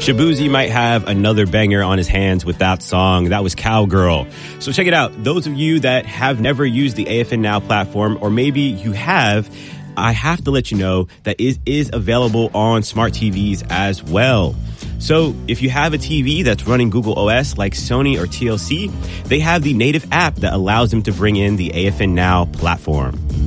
Shabuzi might have another banger on his hands with that song. That was Cowgirl. So check it out. Those of you that have never used the AFN Now platform, or maybe you have, I have to let you know that it is available on smart TVs as well. So if you have a TV that's running Google OS like Sony or TLC, they have the native app that allows them to bring in the AFN Now platform.